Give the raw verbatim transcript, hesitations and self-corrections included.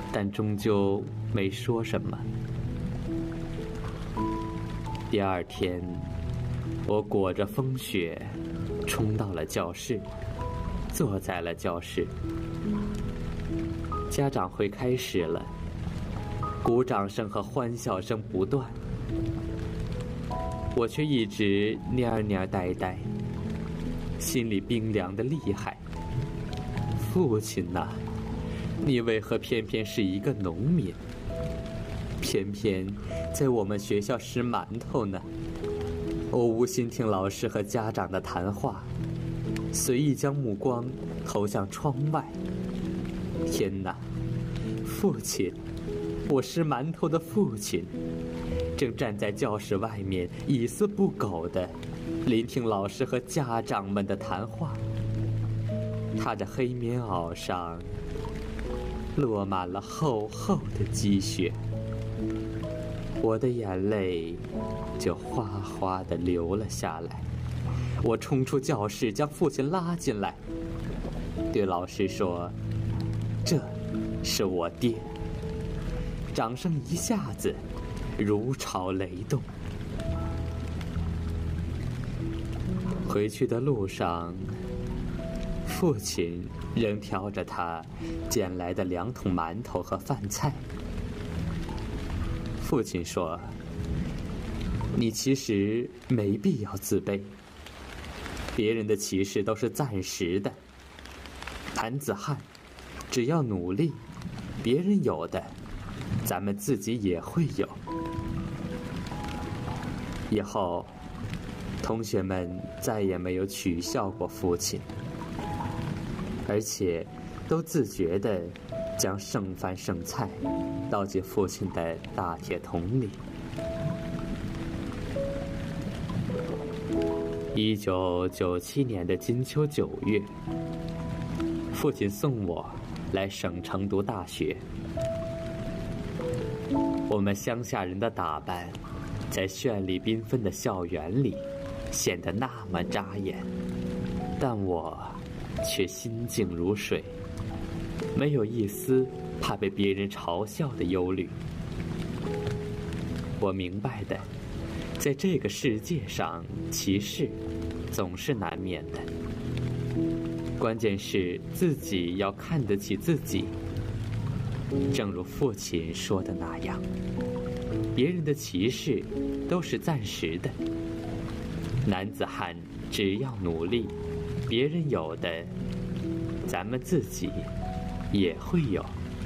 但终究没说什么。第二天，我裹着风雪冲到了教室，坐在了教室。家长会开始了，鼓掌声和欢笑声不断，我却一直蔫蔫呆呆，心里冰凉的厉害。父亲呐，你为何偏偏是一个农民，偏偏在我们学校吃馒头呢？我无心听老师和家长的谈话，随意将目光投向窗外。天哪，父亲，我吃馒头的父亲正站在教室外面一丝不苟地聆听老师和家长们的谈话。他的黑棉袄上落满了厚厚的积雪，我的眼泪就哗哗地流了下来。我冲出教室，将父亲拉进来，对老师说：“这是我爹。”掌声一下子如潮雷动。回去的路上，父亲仍挑着他捡来的两桶馒头和饭菜。父亲说：“你其实没必要自卑，别人的歧视都是暂时的。男子汉只要努力，别人有的咱们自己也会有。”以后同学们再也没有取笑过父亲，而且都自觉地将剩饭剩菜倒进父亲的大铁桶里。一九九七年的金秋九月，父亲送我来省城读大学。我们乡下人的打扮在绚丽缤纷的校园里显得那么扎眼，但我却心静如水，没有一丝怕被别人嘲笑的忧虑。我明白的，在这个世界上，歧视总是难免的，关键是自己要看得起自己。正如父亲说的那样，别人的歧视都是暂时的，男子汉只要努力，别人有的咱们自己也会有。